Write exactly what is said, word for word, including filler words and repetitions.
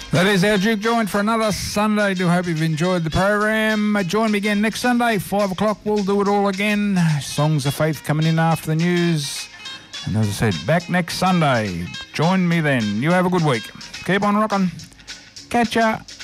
That is our Duke joint for another Sunday. Do hope you've enjoyed the program. Join me again next Sunday, five o'clock. We'll do it all again. Songs of Faith coming in after the news. And as I said, back next Sunday. Join me then. You have a good week. Keep on rocking. Catch ya.